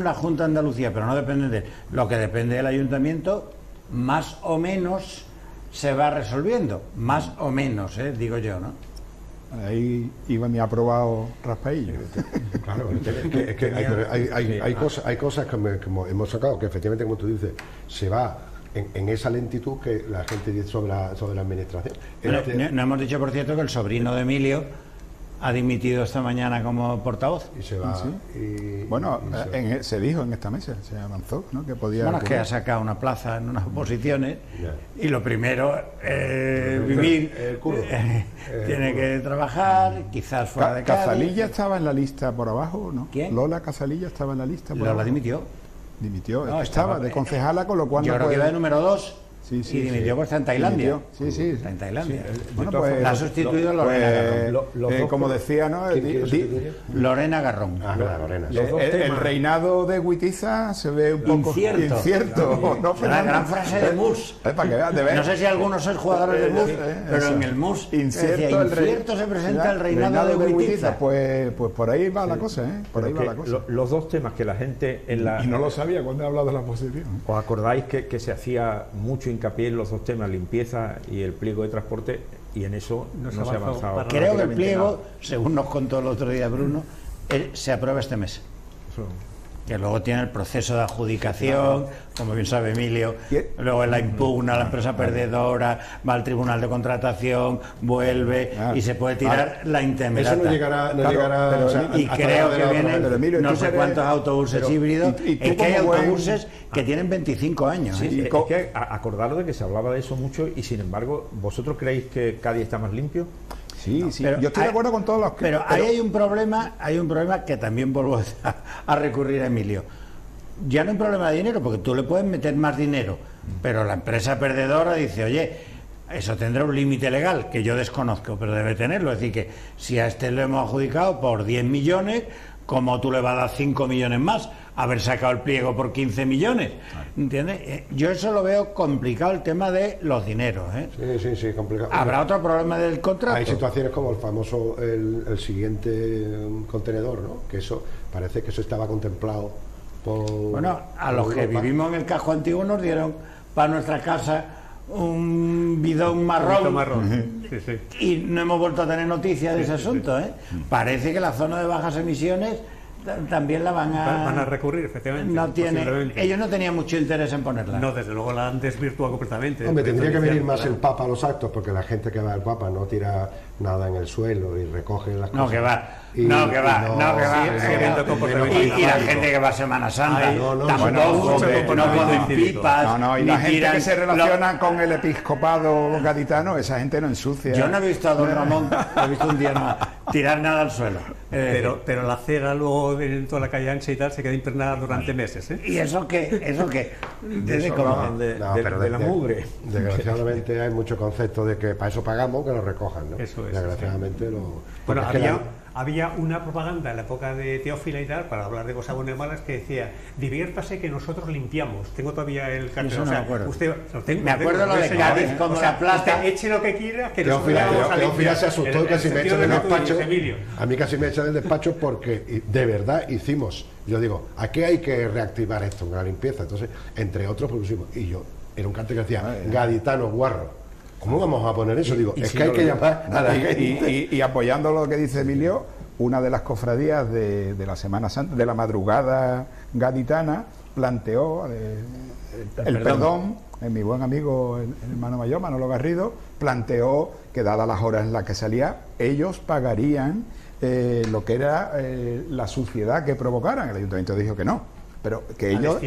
en la Junta de Andalucía, pero no depende de él. Lo que depende del ayuntamiento, más o menos se va resolviendo. Más o menos, digo yo, ¿no? Ahí iba mi aprobado raspaillo. Claro, es que hay cosas que hemos sacado, que efectivamente, como tú dices, se va en esa lentitud que la gente dice sobre la administración. No hemos dicho, por cierto, que el sobrino de Emilio ha dimitido esta mañana como portavoz. Y se va. ¿Sí? Bueno, se dijo en esta mesa, se avanzó, ¿no? Que podía. Bueno, es que ha sacado una plaza en unas oposiciones y lo primero, vivir, tiene que trabajar, quizás fuera de casa. Casalilla estaba en la lista por abajo, ¿no? ¿Quién? Lola Casalilla estaba en la lista por Lola abajo. dimitió. Dimitió, No, estaba de concejala, con lo cual yo no creo que puede... iba de número 2. Sí, y dimitió, pues está en Tailandia. Sí. Está en Tailandia. Bueno, pues, la ha sustituido Lorena Garrón. como decía, ¿no? Lorena Garrón. Lorena. El reinado de Huitiza se ve un poco incierto. ¿No, la gran frase de Mus. Para que veas, no sé si algunos sois jugadores de Mus, pero en el Mus incierto se presenta el reinado de Huitiza. Pues por ahí va la cosa, ¿eh? Por ahí va la cosa. Los dos temas que la gente en la... Y no lo sabía cuando he hablado de la oposición. ¿Os acordáis que se hacía mucho hincapié en los dos temas, limpieza y el pliego de transporte, y en eso no se ha avanzado? Creo que el pliego, según nos contó el otro día Bruno, se aprueba este mes. Que luego tiene el proceso de adjudicación, como bien sabe Emilio, luego la impugna, la empresa perdedora, va al tribunal de contratación, vuelve y se puede tirar la intemerata. Eso no llegará y creo que vienen no sé cuántos autobuses híbridos, es que hay autobuses que tienen 25 años. Sí, es que acordaros de que se hablaba de eso mucho, y sin embargo, ¿vosotros creéis que Cádiz está más limpio? Sí, yo estoy de acuerdo con todos los que... Pero ahí hay un problema que también vuelvo a recurrir a Emilio. Ya no hay un problema de dinero, porque tú le puedes meter más dinero, pero la empresa perdedora dice, oye, eso tendrá un límite legal, que yo desconozco, pero debe tenerlo. Es decir, que si a este lo hemos adjudicado por 10 millones, ¿cómo tú le vas a dar 5 millones más? Haber sacado el pliego por 15 millones, ¿entiendes? Yo eso lo veo complicado, el tema de los dineros, Sí, complicado. Habrá otro problema del contrato. Hay situaciones como el famoso, el siguiente contenedor, ¿no? Que eso, parece que eso estaba contemplado por... Bueno, a los que vivimos en el casco antiguo nos dieron para nuestra casa un bidón marrón. Y no hemos vuelto a tener noticias de ese asunto, Parece que la zona de bajas emisiones también la van a recurrir, efectivamente. Ellos no tenían mucho interés en ponerla. No, desde luego la han desvirtuado completamente. Hombre, tendría que venir más el Papa a los actos, porque la gente que va al Papa no tira nada en el suelo y recoge las cosas. No, que va. Y la gente que va a Semana Santa tampoco ponen pipas. Y la gente que se relaciona con el episcopado gaditano, esa gente no ensucia. Yo no he visto a don Ramón, he visto un día más, tirar nada al suelo. Pero la cera luego en toda la calle ancha y tal se queda impregnada durante meses. ¿Y eso qué? De la mugre. Desgraciadamente hay mucho concepto de que para eso pagamos, que lo recojan, ¿no? Eso es. Desgraciadamente Bueno, había una propaganda en la época de Teófila y tal, para hablar de cosas buenas y malas, que decía, diviértase que nosotros limpiamos. Tengo todavía el cartel. Eso no me acuerdo. Me acuerdo lo de Cádiz como la plata. Eche lo que quiera, que Teófila se asustó, casi me echa del despacho. Emilio. A mí casi me echa del despacho porque de verdad hicimos. Yo digo, ¿a qué hay que reactivar esto? Una limpieza. Entonces, entre otros, pusimos. Y yo, era un cartel que decía, gaditano, guarro. ¿Cómo vamos a poner eso? Digo, es que hay que llamar a la gente. Y apoyando lo que dice Emilio, una de las cofradías de la Semana Santa, de la madrugada gaditana, planteó el perdón. Mi buen amigo, el hermano mayor, Manolo Garrido, planteó que dadas las horas en las que salía, ellos pagarían lo que era la suciedad que provocaran. El ayuntamiento dijo que no, pero que ellos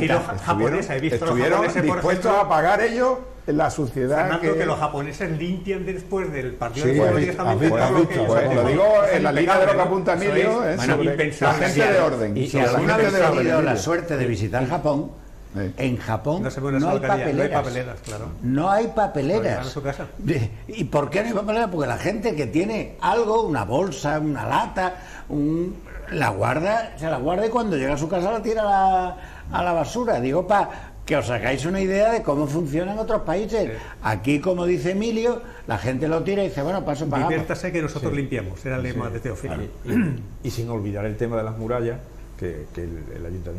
estuvieron dispuestos a pagar ellos la suciedad. Fernando, que los japoneses limpian después del partido de fútbol directamente. Lo digo en la línea de lo que apunta Emilio, sobre la gente de orden. Y si alguna vez he tenido la suerte de visitar Japón, en Japón no hay papeleras. No hay papeleras. ¿Y por qué no hay papeleras? Porque la gente que tiene algo, una bolsa, una lata, se la guarda y cuando llega a su casa la tira a la basura. Digo, que os sacáis una idea de cómo funciona en otros países. Aquí, como dice Emilio, la gente lo tira y dice, bueno, paso pagamos. Diviértase que nosotros limpiamos, era el lema de Teófilo. Y sin olvidar el tema de las murallas, que el ayuntamiento